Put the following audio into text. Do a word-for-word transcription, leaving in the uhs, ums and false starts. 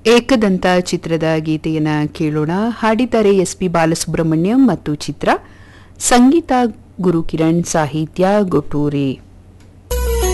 ಏಕದಂತ ಚಿತ್ರದ ಗೀತೆಯನ್ನು ಕೇಳೋಣ. ಹಾಡಿದ್ದಾರೆ ಎಸ್ ಪಿ ಬಾಲಸುಬ್ರಹ್ಮಣ್ಯಂ ಮತ್ತು ಚಿತ್ರ. ಸಂಗೀತ ಗುರುಕಿರಣ್, ಸಾಹಿತ್ಯ ಗೊಟೂರೆ.